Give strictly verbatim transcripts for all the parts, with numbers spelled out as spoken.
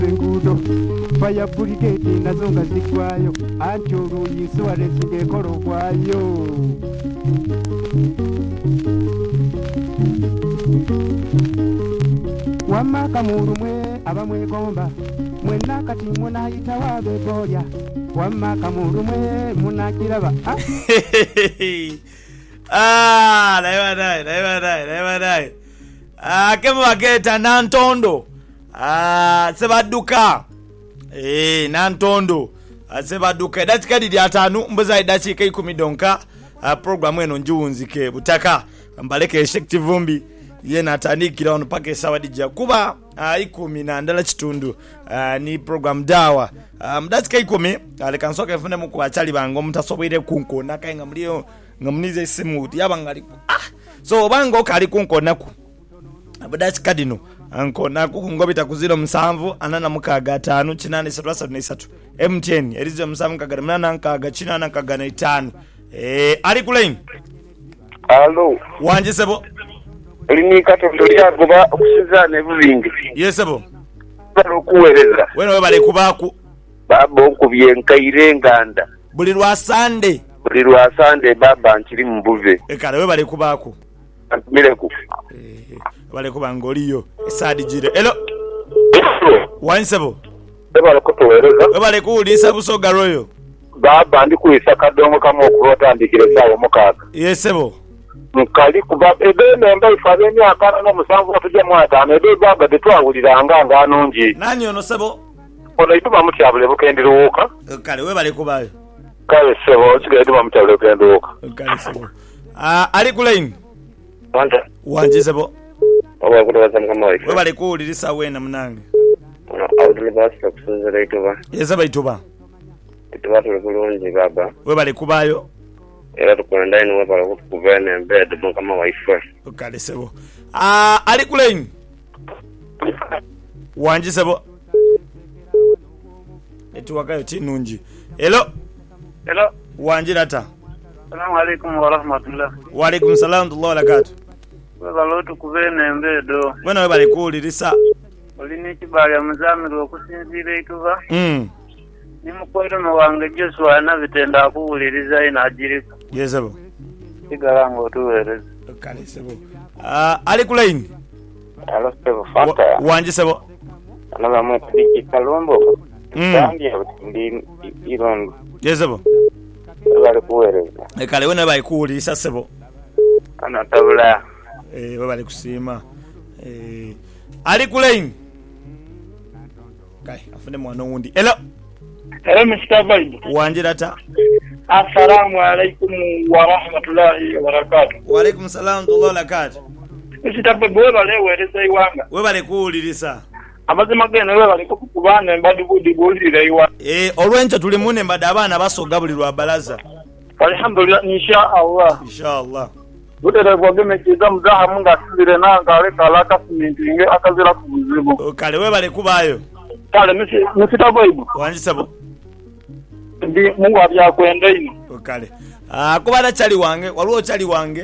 enguudo fire brigade nazo nga zigwayo anti oluuyi Suarez ng'ekola ogwayo. Wamma kamulu mwe abamwegomba mwenna kati munayita wabebolya wamma kamulu mwe munakiraba. Ah, laiva dai, laiva dai, laiva dai. Ah, kemo bageta Nantondo. Ah, sebaduka. Eh, Nantondo. Sebaduka. Dakika didi atanu mbuza dakika ikumi donka. Ah, programu eno njuunzike butaka mbaleke Shekti Vumbi ye natanikira ono pake sawa dija kuba uh, ikumi na ndala chitundu uh, ni program dawa um, dakika ikumi alekansoka mfune muku achali bango mutasobwire kunko nakainga mlio ngamunize simu yabangali ah so bango kali kunko naku abadachi kadino anko naku ngobita kuziro msamvu anana mukaga tanu chinane satwasa na isatu M ten erizo msamvu kagana mnana nkaga chinana nkaga na itanu eh ali kulain. Hello wanje sebo lini katondo lya goba okusizana ebingi. Yes sebo balo kuwereza weno we bale kubaku baba okubye nkaire nganda buli lwa Sunday buli lwa Sunday baba nkiri mbuve ekale we bale kubaku mireku eh bale kubangoliyo esadi jire elo wansebo bale kutowereza we bale kuulisa busoga royo baba ndi kuisa kadongo kama okulota ndikire sawo mukaga. Yes sebo nkali kuba ebe nemba ifabeni akana no musanvu atuje mwata ebe baba detwawulira nganga anonji nani ono sebo ono ituma mutyabule bukendiruka kale we bale kubayo kale sebo sigede tuma mutyabule bukendiruka kale sebo ah ali kulain wanda wanje sebo oba kutoza mkama we we bale kuulisa wena mnange awudile basa kusuzera ituba yesaba ituba ituba tulungi baba we bale kubayo era tukwenda ino wapala kuvene mbed kama wifi kale sebo ah ali kulain wanje sebo etuwakayo tinunji hello hello wanje data. Assalamu alaikum wa rahmatullah. Wa alaikum salam wa rahmatullahi wa barakatuh. Wewe lotu kuvene mbedo. Wena we bale kuulirisa. Olini kibali amuzamiri okusinzira ituba. Mm. Ni mukoiro no wange Joshua na bitenda kuwuliriza ina ajirika. Yes sebo. Igarango tuwereza. Kale sebo. Ah ali kulaini. Alo sebo fanta. Wanje sebo. Ana mu tiki kalombo. Mm. Kandi ndi irondo. Yes sebo. Bale kuwereza. E kale wena bale kuulirisa sebo. Ana tabula. Eh we bale kusima. Eh ali kulaini. Kai afune mwana wundi. Hello. Hello Mister Baid. Wanje data. Assalamu alaikum wa rahmatullahi wa barakatuh. Wa alaikum salam wa rahmatullahi wa barakatuh. Mister Baid we bale wereza iwanga. We bale kuulirisa. Amazima gene we bale kukubana mbadi budi bulira iwa. Eh olwencho tuli mune mbada abana basoga buli lwa balaza. Alhamdulillah insha Allah. Insha Allah. Budere bwageme kiza mzaha munga sizire nanga ale kala kasimintinge akazira kuzibu. Kale we bale kubayo. Kale misi Mister Baid. Wanje sabo. Ndi mungu abya kwenda ino. Kale. Ah kubana chali wange, waliwo chali wange.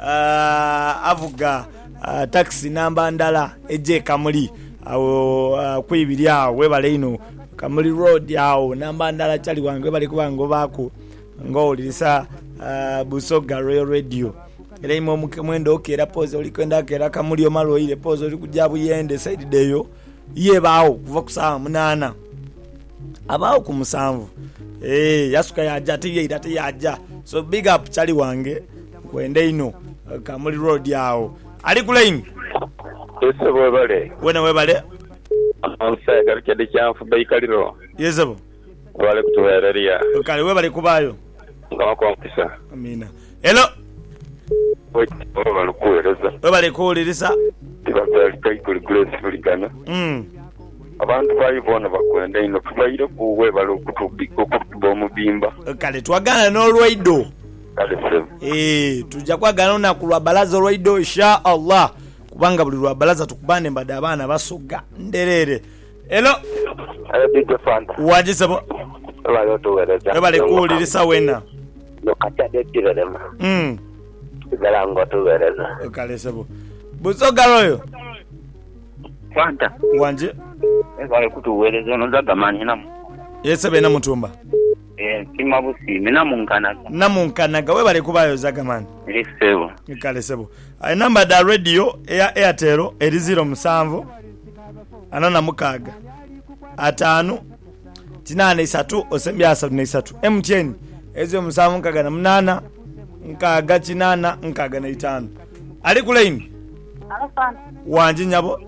Ah avuga uh, taxi namba ndala eje kamuli. Awo uh, kwibiri awo we bale ino. Kamuli road yawo namba ndala chali wange bale kubango bako. Ngolisa uh, Busoga Royal Radio. Era imo mwendo okera pose oli kwenda kera kamuli omalo ile pose oli kujabu yende side deyo. Ye bawo kuva kusama munana. Abawo ku musanvu. Eh yasuka yaja tiye irate yaja. So big up chali wange kwende ino kamuli road yawo. Ali kulaini. Ese we bale. Wena we bale. Ansa garke de kyanfu baikaliro. Yezebo. Wale kutuwereria. Kale we bale kubayo. Ngama kwa mpisa. Amina. Hello. We bale kuwereza. We bale kuulirisa. Tibabali kaikuli grace fuligana. Mm. Abantu bayibona bakwenda ino tubayire kuwe bale okutubiko kutuba mubimba. Kale twagana no Lwaido. Kale sebo. Eh tujja kwagana na kulwa balaza Lwaido insha Allah. Kubanga buli lwa balaza tukubane mbada abana basoga nderere. Hello. Ale big fanta. Waje sabo. Wale tuwereza. We bale kuulirisa wena. No katade tirema. Mm. Galango tuwereza. Kale sabo. Busoga royo. Fanta. Wanje. Ezale kutuweereza ono Zagamani namu. Yesebe na mutumba. Eh, kima busime namunkanaga. Namunkanaga we bali kubayo Zagamani. Lisebo. Kale sebo. Ai number da radio ya Airtel eri zero musanvu anana mukaga. Atano tinane isatu osembya asatu na isatu. M T N ezo musanvu nkaga na munana nkaga kinana nkaga na itano. Ali kulaini. Alafana. Wanje nyabo.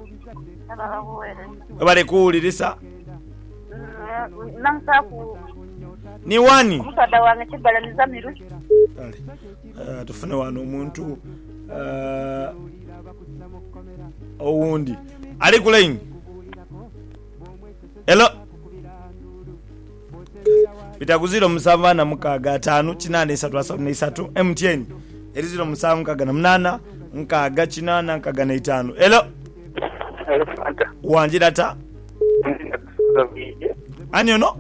Bale kuulirisa. Nankaku. Ni wani? Musada wange kibalaniza miru. Kale. Uh, tufune wano omuntu uh, owundi. Ali kulaini. Hello. Bitaguziro musava na mukaga atano kinane isatu asatu na isatu. M T N eriziro musanvu nkaga na munana nkaga kinana nkaga na itano. Hello. Hello Fanta. Wanje data. Ani ono?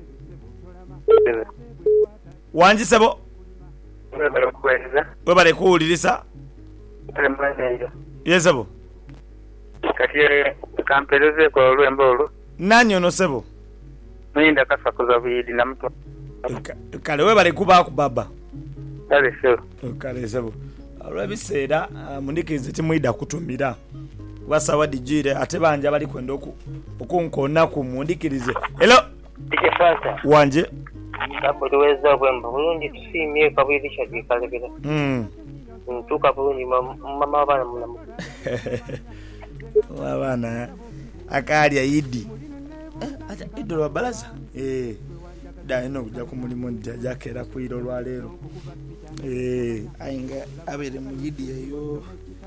Wanje sebo. Webale kuweereza. Webale kuwulirisa. Webale mweneyo. Yesebo. Kati kampereze kwa olwembo olwo. Nani ono sebo? Mwinda kafa kuza buyidi na mtu. Kale webale kuba ku baba. Kale sebo. Kale sebo. Olwebiseera mundikirize timwida kutumira. Wasaba dijire ate banja bali kwenda oku okunkona ku mundikirize. Hello. Dike Fanta. Wanje. Kapo tuweza kwemba bulungi tusimye kabwirisha dikalebera. Mm. Ntuka bulungi mama bana mulamu. Wabana akali ayidi. Acha idolo balaza. Eh. Da ino kuja ku mulimo njaja kera kuiro lwa lero. Eh, ainga abere mu yidi eyo.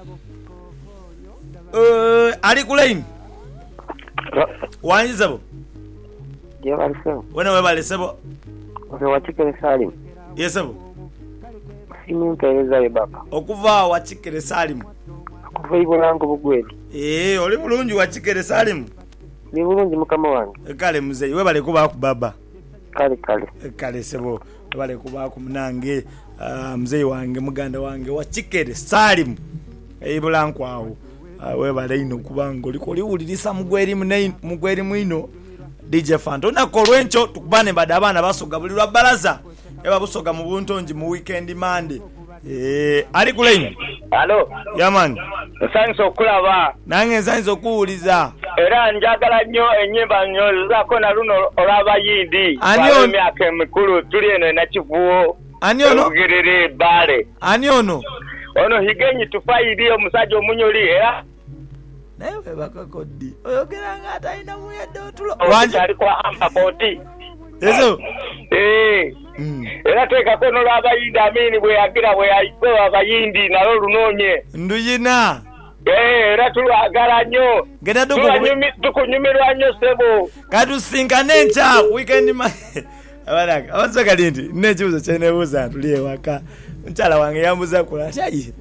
Eh, ali kulaini. Wanje sebo. Je bali sebo. Wena we bali sebo. Ozo wachikere Salim. Yesebo. Simu mpeleza baba. Okuva wachikere Salim. Kuva ibolango bugweli. Eh, oli mulungi wachikere Salim. Ni bulungi mukama wange. Kale muzei we bali kuba ku baba. Kale kale. Kale sebo. We bali kuba ku munange uh, muzei wange muganda wange wachikere Salim. Ibolango awo. Uh, we bali ino kubango liko liwulirisa mugweri munai mugweri mwino. D J Fanta unakolwencho tukubane bada abana basoga bulirwa balaza eba busoga mu buntonji mu weekend Monday eh ali kulaini. Allo yaman sanso okulaba nange sanso kuuliza era njagala nnyo enyimba nnyo zako na luno olaba yindi Anyo myaka emikulu tuli eno na kivuo ani ono gerere bale ani ono ono higenyi tufaidi omusajja omunyoli era newe bakakodi oyogera ngata ina muyedo tulo wanje ali kwa amba boti ezo eh mm. Era teka kono laba yindi amini bwe yagira bwe ayikwa abayindi nalo lunonye nduyina eh era tulwagala nnyo genda duko tukunyumirwa nnyo sebo katusinkane ncha weekend ma abalaka abasoka linti nechibuzo chene buza tuliye waka nchala wange yambuza kula chayi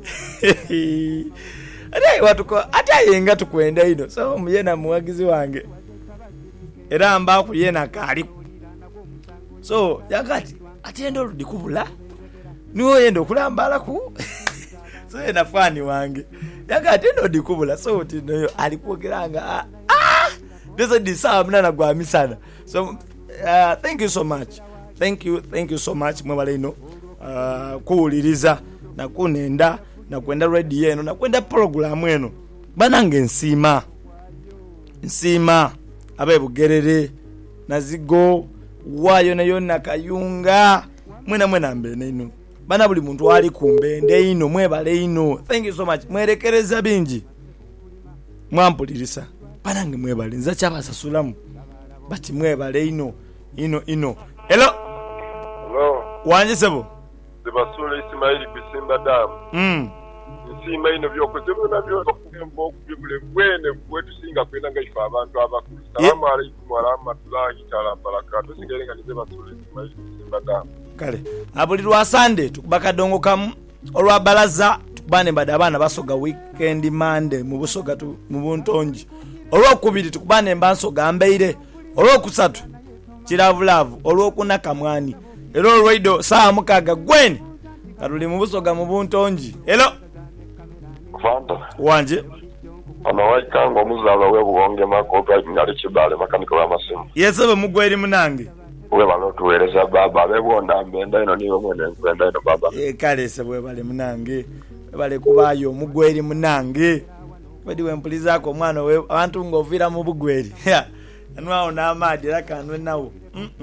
ate watu ko atayenga tukwenda ino so muyena muwagizi wange era amba ku yena kali so yakati atendo rudi kubula niwo yendo kulambala ku so yena fani wange yakati ndo dikubula so tino alikuogeranga ah this is the sam na gwa misana so uh, thank you so much thank you thank you so much mwabale ino uh, kuuliriza na kunenda na kwenda radio yenu na kwenda program yenu banange nsima nsima abe bugerere nazigo wayo na yona kayunga mwena mwena mbene ino bana buli muntu ali kumbende ino mwebale ino thank you so much mwerekereza bingi mwampulirisa banange mwebale nza cyabasasulamu bati mwebale ino ino ino hello hello wanje sebo Zibasule Ismaili Bisimba Dam. Mm. Nsima ino byokozebwa nabyo okugamba okubibule bwene bwetu singa kwenda nga ifa abantu abakulu. Salamu alaykum wa rahmatullahi ta'ala barakatuh. Singelenga nize Basule Ismaili Bisimba Dam. Kale. Abulirwa Sunday tukubaka dongo kam olwa balaza tukubane bada abana basoga weekend Monday mu busoga tu mu buntonji. Olwo kubiri tukubane mbansoga mbeire. Olwo kusatu kiravulavu olwo kunaka mwani. Hello Roido saa mukaga gwene kaluli mu busoga mu buntonji. Hello Fanta wanje ono waikanga omuzaalo we buwonge makoga ngali kibale makaniko w'amasimu yesebe mugweri munange we balo tuweereza baba bebonda mbenda ino niwe mwene nkwenda ino baba e kale sebwe bale munange bale kubayo mugweri munange badi wempulizaako omwana we abantu ngovira mu bugweri anwao n'amaadi era kanwe nawo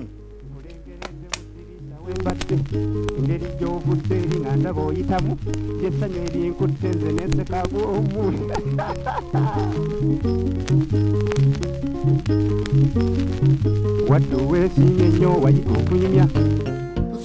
engeri gy'ovudde eri nga ndaba oyitamu lyessanyu erinkutte nze nensekaako omuntu wadde oweesiimye nnyo wayita okunyumya